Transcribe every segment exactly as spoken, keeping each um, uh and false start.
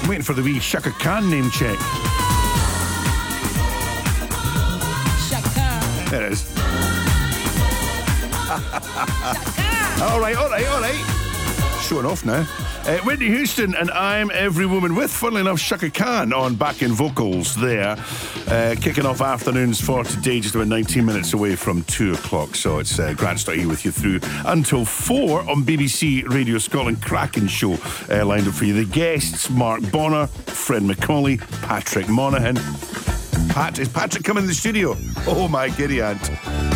waiting for the wee Shaka Khan name check. Shaka Khan. There it is. all right, all right, all right. Showing off now. Uh, Whitney Houston and I'm Every Woman with, funnily enough, Shaka Khan on backing vocals there. Uh, kicking off afternoons for today, just about nineteen minutes away from two o'clock. So it's uh, Grant Stott here with you through until four on B B C Radio Scotland. Cracking show uh, lined up for you. The guests, Mark Bonner, Fred Macaulay, Patrick Monaghan. Pat, is Patrick coming in the studio? Oh my giddy aunt.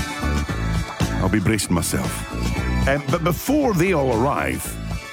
I'll be bracing myself. Um, but before they all arrive,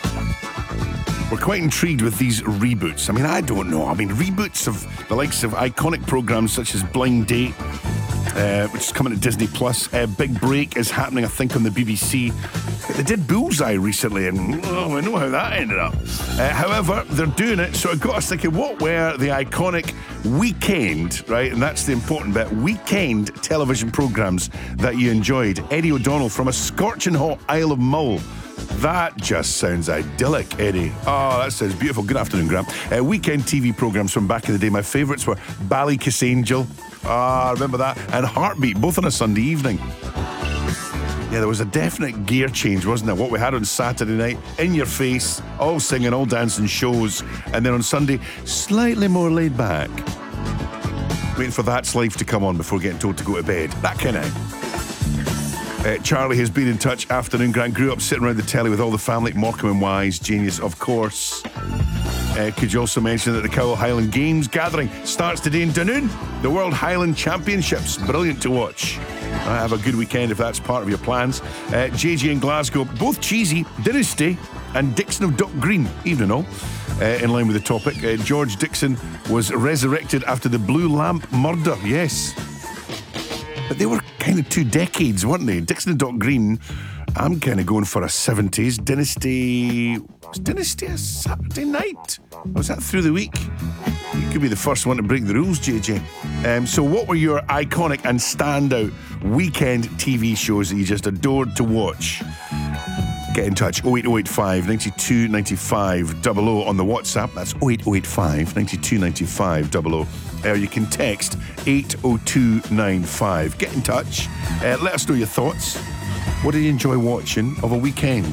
we're quite intrigued with these reboots. I mean, I don't know. I mean, reboots of the likes of iconic programmes such as Blind Date, uh, which is coming to Disney Plus. Uh, Big Break is happening, I think, on the B B C. They did Bullseye recently, and oh, I know how that ended up. Uh, however, they're doing it, so it got us thinking, what were the iconic weekend, right? And that's the important bit, weekend television programmes that you enjoyed. Eddie O'Donnell from a scorching hot Isle of Mull. That just sounds idyllic, Eddie. Oh, that sounds beautiful. Good afternoon, Graham. Uh, weekend T V programmes from back in the day. My favourites were Ballykissangel. Ah, I remember that. And Heartbeat, both on a Sunday evening. Yeah, there was a definite gear change, wasn't there? What we had on Saturday night, in your face, all singing, all dancing shows. And then on Sunday, slightly more laid back. Waiting for That's Life to come on before getting told to go to bed. That kind of... Uh, Charlie has been in touch. Afternoon, Grant. Grew up sitting around the telly with all the family. Morecambe and Wise, genius, of course. Uh, could you also mention that the Cowell Highland Games gathering starts today in Dunoon? The World Highland Championships. Brilliant to watch. Uh, have a good weekend if that's part of your plans. Uh, J J in Glasgow, both cheesy. Dynasty and Dixon of Dock Green. Evening all. Uh, in line with the topic, uh, George Dixon was resurrected after the Blue Lamp murder. Yes. But they were kind of two decades, weren't they? Dixon and Dock Green, I'm kind of going for a seventies. Dynasty... Was Dynasty a Saturday night? Or was that through the week? You could be the first one to break the rules, J J. Um, so what were your iconic and standout weekend T V shows that you just adored to watch? Get in touch, oh eight oh eight five, nine two nine five, double oh on the WhatsApp. That's oh eight oh eight five, nine two nine five, double oh. Or you can text eight oh two nine five. Get in touch. Uh, let us know your thoughts. What did you enjoy watching of a weekend?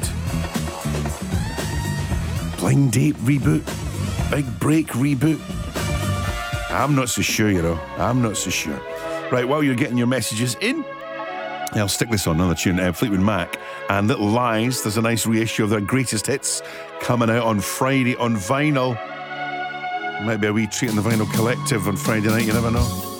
Blind Date reboot? Big Break reboot? I'm not so sure, you know. I'm not so sure. Right, while you're getting your messages in, I'll stick this on another tune. Uh, Fleetwood Mac and Little Lies. There's a nice reissue of their greatest hits coming out on Friday on vinyl. Might be a wee treat in the Vinyl Collective on Friday night, you never know.